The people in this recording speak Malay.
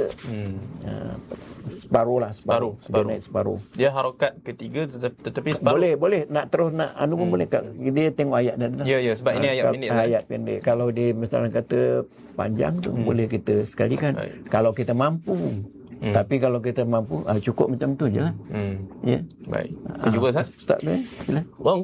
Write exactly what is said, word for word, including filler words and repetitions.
hmm. uh, separuh lah, separuh, separuh. separuh. Dia naik separuh. Dia harokat ketiga tetapi, tetapi separuh. Boleh, boleh. Nak terus nak anu pun Hmm. boleh. Dia tengok ayat dah. Ya, ya, sebab ini Ah, ayat kal- pendek lah. Ayat pendek. Kalau dia misalnya kata panjang tu, Hmm. boleh kita sekalikan. Baik. Kalau kita mampu. Hmm. Tapi kalau kita mampu, ah, cukup macam tu je lah. Hmm. Ya. Baik. Kita jumpa, Ustaz. Ustaz, boleh? Sila. Bang.